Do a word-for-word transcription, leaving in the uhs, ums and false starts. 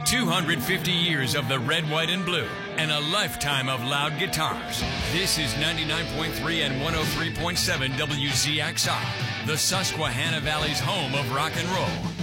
two hundred fifty years of the red, white, and blue, and a lifetime of loud guitars. This is ninety-nine point three and one oh three point seven W Z X R, the Susquehanna Valley's home of rock and roll.